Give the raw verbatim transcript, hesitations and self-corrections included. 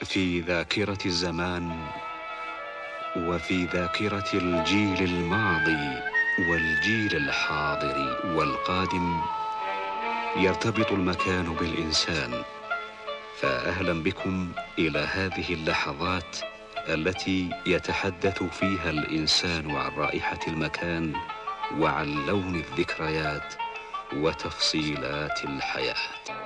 وفي ذاكرة الزمان وفي ذاكرة الجيل الماضي والجيل الحاضر والقادم يرتبط المكان بالإنسان. فأهلا بكم إلى هذه اللحظات التي يتحدث فيها الإنسان عن رائحة المكان وعن لون الذكريات وتفصيلات الحياة.